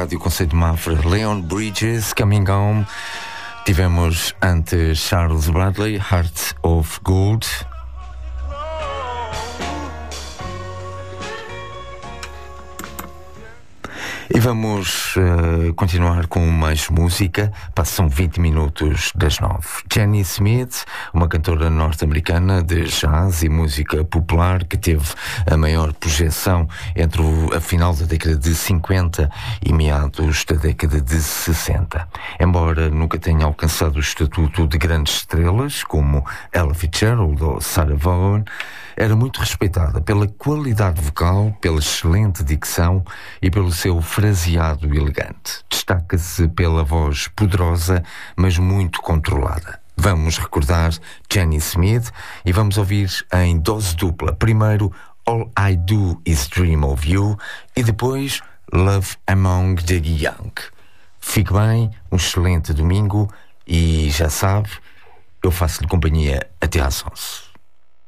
Rádio Conceito de Mafra, Leon Bridges, Coming Home. Tivemos antes Charles Bradley, Heart of Gold. E vamos continuar com mais música. Passam 20 minutos das 9. Jenny Smith, uma cantora norte-americana de jazz e música popular que teve a maior projeção entre a final da década de 50 e meados da década de 60. Embora nunca tenha alcançado o estatuto de grandes estrelas, como Ella Fitzgerald ou Sarah Vaughan, era muito respeitada pela qualidade vocal, pela excelente dicção e pelo seu fraseado elegante. Destaca-se pela voz poderosa, mas muito controlada. Vamos recordar Jenny Smith e vamos ouvir em dose dupla. Primeiro, All I Do Is Dream of You e depois Love Among the Young. Fique bem, um excelente domingo e já sabe, eu faço-lhe companhia até às 11.